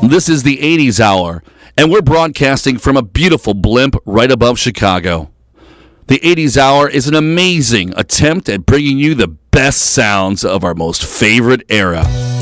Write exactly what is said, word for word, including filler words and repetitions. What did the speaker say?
This is the eighties Hour, and we're broadcasting from a beautiful blimp right above Chicago. The eighties Hour is an amazing attempt at bringing you the best sounds of our most favorite era.